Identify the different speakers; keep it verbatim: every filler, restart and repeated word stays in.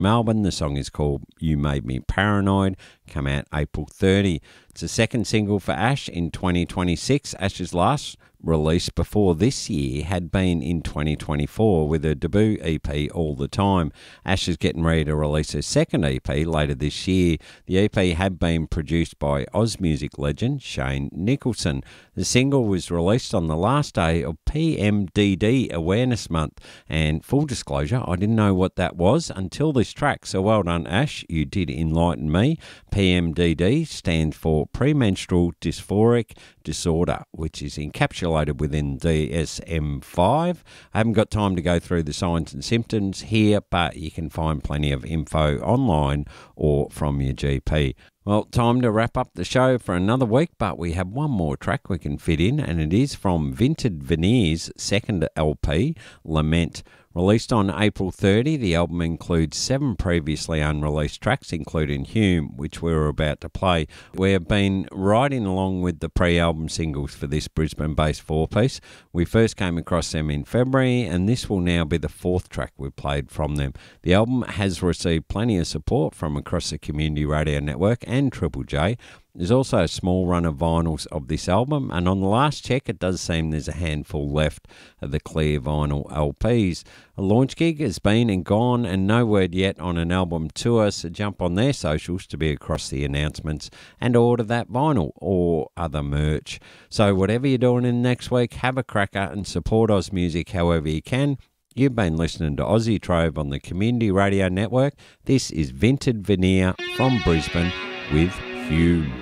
Speaker 1: Melbourne. The song is called You Made Me Paranoid, come out April thirtieth. It's the second single for Ash in twenty twenty-six. Ash's last release before this year had been in twenty twenty-four with her debut E P All the Time. Ash is getting ready to release her second E P later this year. The E P had been produced by Oz music legend Shane Nicholson. The single was released on the last day of P M D D Awareness Month, and full disclosure, I didn't know what that was until this track, so well done Ash, you did enlighten me. P M D D stands for Premenstrual Dysphoric Disorder, which is encapsulated within D S M five. I haven't got time to go through the signs and symptoms here, but you can find plenty of info online or from your G P. Well, time to wrap up the show for another week, but we have one more track we can fit in, and it is from Vinted Veneer's second L P, Lament. Released on April thirtieth, the album includes seven previously unreleased tracks, including Hume, which we were about to play. We have been riding along with the pre-album singles for this Brisbane-based four-piece. We first came across them in February, and this will now be the fourth track we've played from them. The album has received plenty of support from across the Community Radio Network and Triple J. There's also a small run of vinyls of this album, and on the last check it does seem there's a handful left of the clear vinyl L Ps. A launch gig has been and gone, and no word yet on an album tour, so jump on their socials to be across the announcements and order that vinyl or other merch. So whatever you're doing in next week, have a cracker and support Oz music however you can. You've been listening to Aussie Trove on the Community Radio Network. This is Vinted Veneer from Brisbane with Hume.